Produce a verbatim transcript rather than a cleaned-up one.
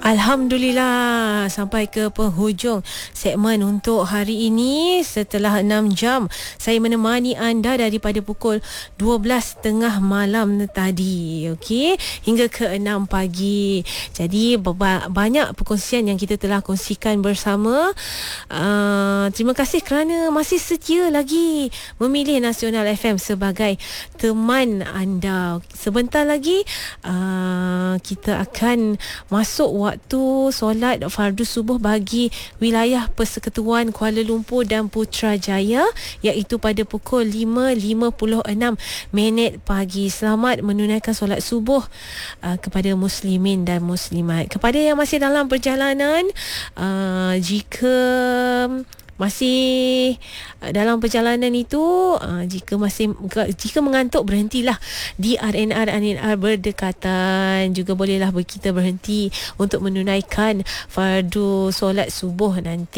Alhamdulillah, sampai ke penghujung segmen untuk hari ini. Setelah enam jam saya menemani anda daripada pukul dua belas tiga puluh malam tadi, okey, hingga ke enam pagi. Jadi banyak perkongsian yang kita telah kongsikan bersama. Uh, terima kasih kerana masih setia lagi memilih Nasional F M sebagai teman anda. Sebentar lagi uh, kita akan masuk waktu waktu solat fardu subuh bagi wilayah Persekutuan Kuala Lumpur dan Putrajaya, iaitu pada pukul lima lima puluh enam minit pagi. Selamat menunaikan solat subuh uh, kepada muslimin dan muslimat. Kepada yang masih dalam perjalanan, uh, jika masih dalam perjalanan itu, uh, jika masih jika mengantuk, berhentilah di R N R R N R berdekatan. Juga bolehlah kita berhenti untuk menunaikan fardu solat subuh nanti.